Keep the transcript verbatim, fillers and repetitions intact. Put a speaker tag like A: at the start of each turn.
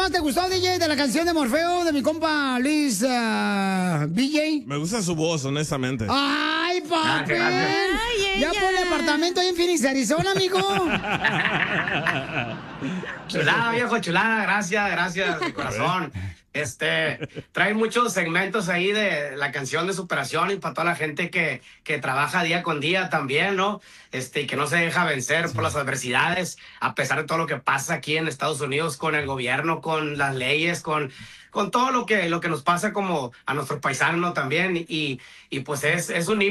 A: más te gustó, D J, de la canción de Morfeo de mi compa Luis uh, B J?
B: Me gusta su voz, honestamente.
A: ¡Ay, papi!
C: Ay,
A: Ya
C: ella.
A: pone apartamento ahí en Phoenix, Arizona, amigo.
D: Chulada, viejo, chulada, gracias, gracias, de corazón. Este, trae muchos segmentos ahí de la canción de superación y para toda la gente que, que trabaja día con día también, ¿no? Este, y que no se deja vencer por las adversidades, a pesar de todo lo que pasa aquí en Estados Unidos con el gobierno, con las leyes, con, con todo lo que, lo que nos pasa como a nuestro paisano también. Y, y pues es, es un